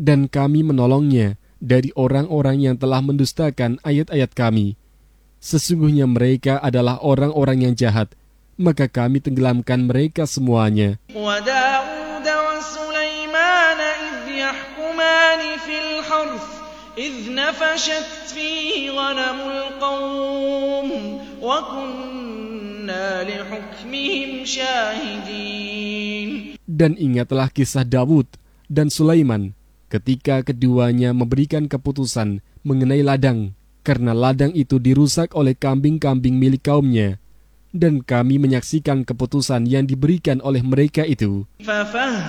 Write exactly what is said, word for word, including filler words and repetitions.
dan kami menolongnya dari orang-orang yang telah mendustakan ayat-ayat kami. Sesungguhnya mereka adalah orang-orang yang jahat, maka kami tenggelamkan mereka semuanya. وَدَاوُودَ وَسُلَيْمَانَ إِذْ يَحْكُمَانِ فِي الْحَرْثِ إِذْ نَفَشَتْ فِيهِ غَنَمُ الْقَوْمِ وَكُنَّا لِحُكْمِهِمْ شَاهِدِينَ. Dan ingatlah kisah Daud dan Sulaiman ketika keduanya memberikan keputusan mengenai ladang, karena ladang itu dirusak oleh kambing-kambing milik kaumnya. Dan kami menyaksikan keputusan yang diberikan oleh mereka itu.